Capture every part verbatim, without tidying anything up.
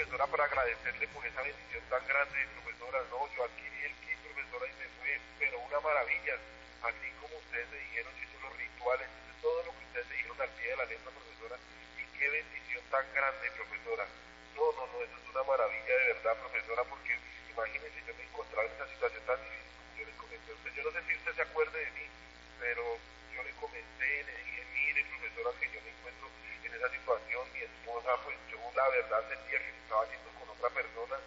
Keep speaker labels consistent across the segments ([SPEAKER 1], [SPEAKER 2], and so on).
[SPEAKER 1] profesora, para agradecerle por esa bendición tan grande, profesora. No, yo adquirí el kit, profesora, y me fue, pero una maravilla. Así como ustedes me dijeron, hizo los rituales, hizo todo lo que ustedes me dijeron al pie de la letra, profesora. Y qué bendición tan grande, profesora. No, no, no, eso es una maravilla de verdad, profesora, porque imagínense, yo me encontraba en esta situación tan difícil como yo le comenté a usted. Yo no sé si usted se acuerde de mí, pero yo le comenté, le dije, mire, profesora, que yo me encuentro en esa situación. Mi esposa, pues yo la verdad sentía que estaba yendo con otra persona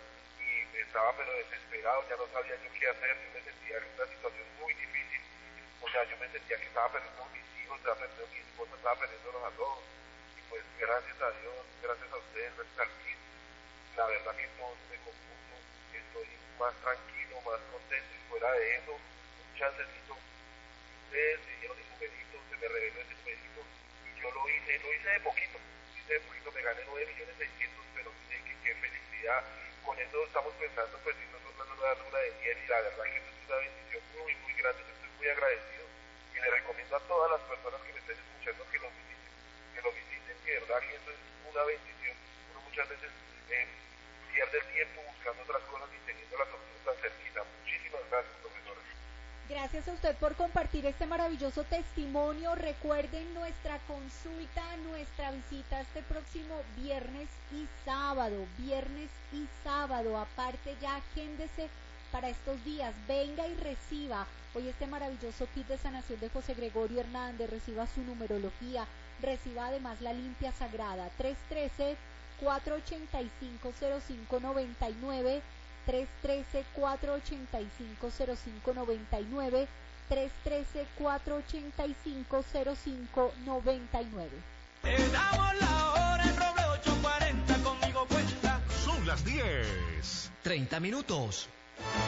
[SPEAKER 1] y estaba pero desesperado, ya no sabía yo qué hacer. Yo me sentía en una situación muy difícil. O sea, yo me sentía que estaba perdiendo a mis hijos, estaba perdiendo a mi esposa, estaba perdiéndonos a todos. Y pues gracias a Dios, gracias a ustedes, gracias al kit, la verdad que todo se me compuso, estoy más tranquilo, más contento, y fuera de eso, un chancecito, ustedes me dieron el numerito, se me reveló ese numerito, y yo lo hice, lo hice de poquito, hice de poquito, me gané nueve millones seiscientos, pero sé que qué felicidad. Con eso estamos pensando, pues, si nosotros nos dan una de miel, y la verdad que eso es una bendición muy, muy grande. Yo estoy muy agradecido, y le recomiendo a todas las personas que me estén escuchando que lo visiten, que lo visiten, que de verdad que eso es una bendición. Uno muchas veces eh, pierde el tiempo buscando otras cosas y teniendo las opciones tan cerquita. Muchísimas gracias, profesora.
[SPEAKER 2] Gracias a usted por compartir este maravilloso testimonio. Recuerden nuestra consulta, nuestra visita este próximo viernes y sábado. Viernes y sábado. Aparte ya agéndese para estos días. Venga y reciba hoy este maravilloso kit de sanación de José Gregorio Hernández. Reciba su numerología. Reciba además la limpia sagrada. tres uno tres, cuatro ocho cinco, cero cinco nueve nueve. tres uno tres, cuatro ocho cinco, cero cinco nueve nueve, tres uno tres, cuatro ocho cinco, cero cinco nueve nueve.
[SPEAKER 3] Te damos la hora en Roble ochocientos cuarenta, conmigo cuenta.
[SPEAKER 4] Son las diez. treinta minutos.